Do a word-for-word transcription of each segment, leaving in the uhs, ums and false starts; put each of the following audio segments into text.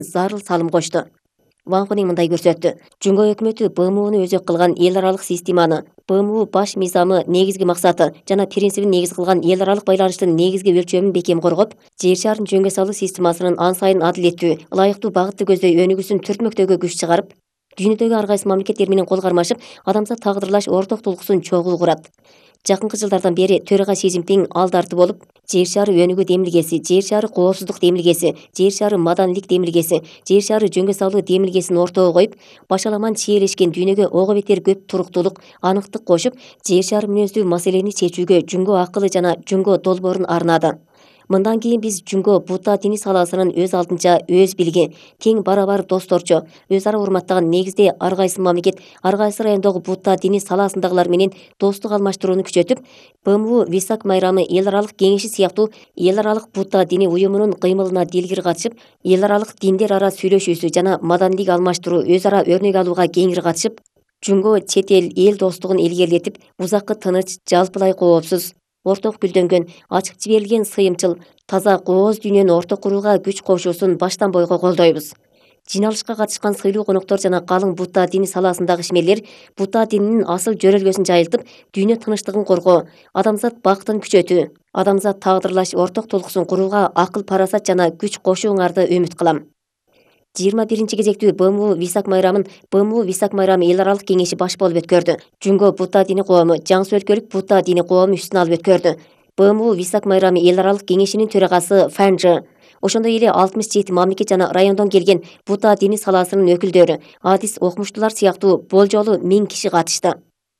зарыл салым кошду. Ван Хунин мындай көрсөттү. Жунго өкмөтү Б М Уну өзөк кылган эл аралык системаны, Б М У баш мыйзамы, негизги максаты жана принцибин негиз кылган эл аралык байланыштын негизги өлчөмүн бекем коргоп, жер шарын жөнгө салуу системасынын ан сайын адилеттүү, ылайыктуу багытты көздөй өнүгүүсүн түртмөктөөгө күч чыгарып, дүйнөдөгү ар кайсы мамлекеттер менен кол кармашып, адамзат тагдырлаш орток тулкуусун чогуу курат. Жакынкы жылдардан бери төрага Си Цзиньпин алдарты болуп, жер шары өнүгүү демилгеси, жер шары коопсуздук демилгеси, жер шары маданилик демилгеси, жер шары жөнгө салуу демилгесин ортого коюп, башаламан чиелешкен дүйнөгө ого бетер көп туруктуулук, аныктык кошуп, жер шары мүнөздүү маселени чечүүгө жөнгө акылы жана жөнгө долбоорун арнады. Мындан кийин биз жөнгө Будда дини саласынын өз алдынча өз билги, тең барабар досторчо, өз ара урматтаган негизде ар кайсы мамлекет, ар кайсы райондогу Будда дини саласындагылар менен достук алмаштырууну күчөтүп, Б М У Весак майрамы эл аралык кеңеши сыяктуу эл аралык Будда дини уюмунун кыймылына дилгир катышып, эл аралык диндер ара сүйлөшүүсү жана маданилик алмаштыруу, өз ара өрнөк алууга кеңири катышып, жөнгө чет эл эл достугун илгерилетип, узаккы тыныч, жалпылай коопсуз, орток гүлдөнгөн, ачык жиберилген сыйымчыл, таза кооз дүйнөнү орток курууга күч кошуусун баштан бойго колдойбуз. Жиналышка катышкан сыйлуу коноктор жана калың Будда дини саласындагы ишмерлер Будда дининин асыл жөрөлгөсүн жайылтып, дүйнө тынычтыгын коргоо, адамзат бактын күчөтүү, адамзат тагдырлаш орток толкусун курууга акыл парасат жана күч кошууңарды үмүт кылам. жыйырма биринчи кезектүү Б М У Весак майрамын Б М У Весак майрамы эл аралык кеңеши баш болуп өткөрдү. Жөнгө Будда дини коому, жаңсы өлкөлүк Будда дини коому үстүн алып өткөрдү. Б М У Весак майрамы эл аралык кеңешинин төрагасы Фан Жы, ошондой эле алтымыш жети мамлекет жана райондон келген Будда дини саласынын өкүлдөрү, адис окумуштуулар сыяктуу болжолу миң киши катышты.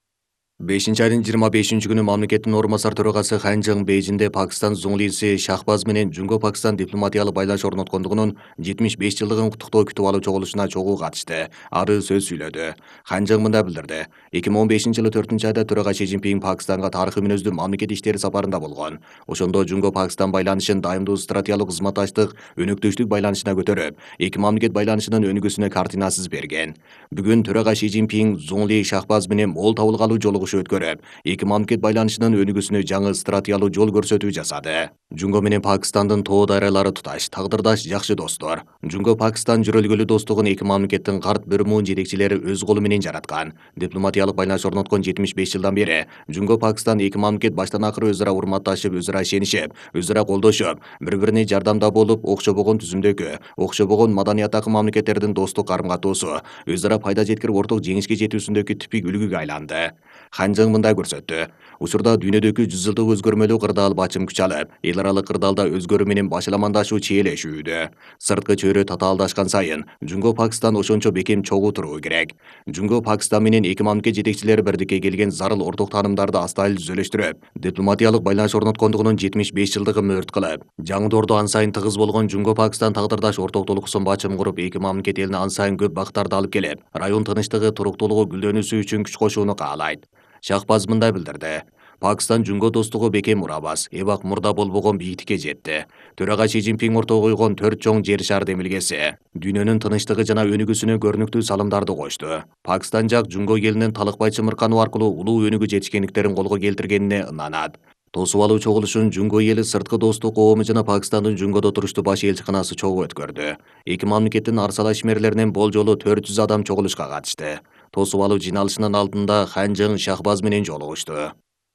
бешинчи айдын жыйырма бешинчи күнү мамлекеттин орун басар төрагасы Хан Чжың Бейжинде Пакистан зуңлиси Шахбаз менен Жөнгө Пакистан дипломатиялык байланыш орноткондугунун жетимиш беш жылдыгын куттуктоо күтүп алуу чогулушуна чогуу катышты. Ары сөз сүйлөдү. Хан Чжың мындай билдирди. эки миң он бешинчи жылы төртүнчү айда төрага Си Цзиньпин Пакистанга тарыхый мүнөздүү мамлекет иштери сапарында болгон. Ошондо Жөнгө Пакистан байланышын дайымдуу стратегиялык кызматташтык, өнөктөштүк байланышына көтөрүп, эки мамлекет байланышынын өнүгүүсүнө координасыз берген. Бүгүн төрага Си Цзиньпин Зуңли Шахбаз менен мол табылгалуу жолугушуу өткөрүп, эки мамлекет байланышынын өнүгүүсүнө жаңы стратегиялык жол көрсөтүү жасады. Жөнгө менен Пакистандын тоо дайралары туташ, тагдырдаш жакшы достор. Жөнгө Пакистан жөрөлгөлүү достугун эки мамлекеттин карт Б М У жетекчилери өз колу менен жараткан. Дипломатиялык байланыш орноткон жетимиш беш жылдан бери Жөнгө Пакистан эки мамлекет баштан акыры өз ара урматташып, өз ара ишенишип, өз ара колдошуп, бири-бирине жардамда болуп, окшобогон түзүмдөгү, окшобогон маданияттагы мамлекеттердин достук карым-катоосу, өз ара пайда жеткирип орток жеңишке жетүүсүндөгү типик үлгүгө айланды. Хан Чжың мындай көрсөттү. Учурда дүйнөдөгү жүз жылдык өзгөрмөлүү кырдаал бачым күч алып, эл аралык кырдаалда өзгөрүү менен башаламандашуу чиелешүүдө. Сырткы чөйрө татаалдашкан сайын Жөнгө Пакистан ошончо бекем чогуу туруу керек. Жөнгө Пакистан менен эки мамлекет жетекчилери бирдикке келген зарыл орток таанымдарды астайыл түзөлөштүрүп, дипломатиялык байланыш орноткондугунун жетимиш беш жылдыгын мөрт кылып, жаңы доордо ан сайын тыгыз болгон Жөнгө Пакистан тагдырдаш орток толкуусун бачым куруп, эки мамлекет элине ан сайын көп бактарды алып келип, район тынычтыгы, туруктуулугу, гүлдөнүүсү үчүн күч кошууну каалайт. Шахбаз мындай билдирди. Пакистан Жөнгө достугу бекем урабас, эбак мурда болбогон бийиктикке жетти. Төрага Си Цзиньпин ортого койгон төрт чоң жер шар демилгеси дүйнөнүн тынычтыгы жана өнүгүүсүнө көрүнүктүү салымдарды кошту. Пакистан жак Жөнгө элинин талыкпай чымыркануу аркылуу улуу өнүгүү жетишкендиктерин колго келтиргенине ынанат. Тосуп алуу чогулушун Жөнгө эли сырткы достук коому жана Пакистандын Жөнгөдө туруштуу баш элчиканасы чогуу өткөрдү. Эки мамлекеттин арсала ишмерлеринен болжолу төрт жүз адам чогулушка катышты. Тосуп алуу жиналышынын алдында Хан Чжың Шахбаз менен жолугушту.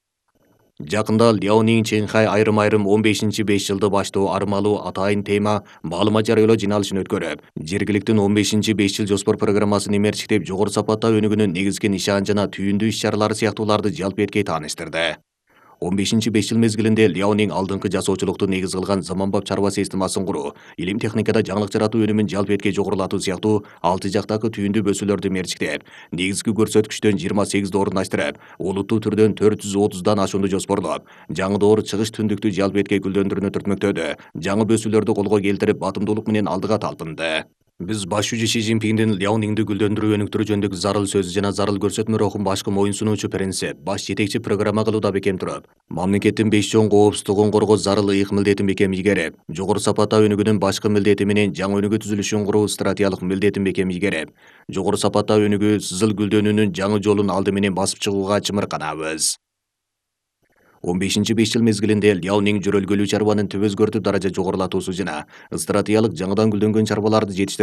Жакында Ляонин Чэнхай айрым-айрым он бешинчи беш жылды баштоо армалуу атайын тема маалымат жарыялоо жиналышын өткөрүп, жергиликтин он бешинчи беш жыл жоспор программасын имерчиктеп, жогору сапатта өнүгүүнүн негизги нишан жана түйүндүү иш-чаралары сыяктууларды жалп этке тааныштырды. он бешинчи беш жыл мезгилинде Ляонин алдыңкы жасоочулукту негиз кылган заманбап чарба системасын куруу, илим техникада жаңылык жаратуу өнүмүн жалп этке жогорулатуу сыяктуу алты жактагы түйүндүү бөсөлөрдү мерчиктеп, негизги көрсөткүчтөн жыйырма сегизди орундаштырып, олуттуу түрдөн төрт жүз отуздан ашууну жоспорлоп, жаңы доор чыгыш түндүктү жалп этке гүлдөндүрүүнү түртмөктөдө, жаңы бөсөлөрдү колго келтирип, батымдуулук менен алдыга талпынды. Биз баш жүзү Си Цзиньпиндин Ляонинди гүлдөндүрүү өнүктүрүү жөнүндөгү зарыл сөзү жана зарыл көрсөтмө рухун башкы моюн сунуучу принцип, баш жетекчи программа кылууда бекем туруп, мамлекеттин беш чоң коопсуздугун коргоо зарыл ыйык милдетин бекем ийгерип, жогору сапатта өнүгүүнүн башкы милдети менен жаңы өнүгүү түзүлүшүн куруу стратегиялык милдетин бекем ийгерип, жогору сапатта өнүгүү, сызыл гүлдөнүүнүн жаңы жолун алды менен басып чыгууга чымырканабыз. он бешинчи беш жыл мезгилинде Ляонин жөрөлгөлүү чарбанын түп өзгөртүп даража жогорулатуусу жана стратегиялык жаңыдан гүлдөнгөн чарбаларды жетиштирүү